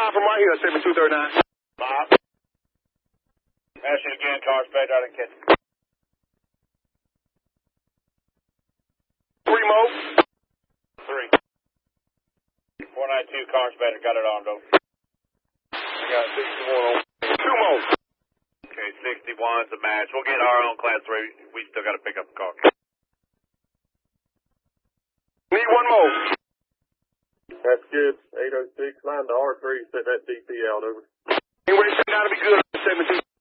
Bob from right here, 7239. Bob. Ask you again, car inspector. I didn't catch it. 3 more. 3. 492, car inspector. Got it on, though. I got 61 on. 2 more. Okay, 61's a match. We'll get our own class 3. We still got to pick up the car. Need 1 more. That's good. 806, line to R3, set that DP out over. Anyway, it's got to be good. 17.